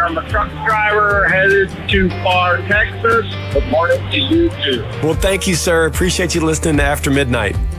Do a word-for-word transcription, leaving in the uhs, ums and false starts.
I'm a truck driver headed to Far, Texas. Good morning to you, too. Well, thank you, sir. Appreciate you listening to After Midnight.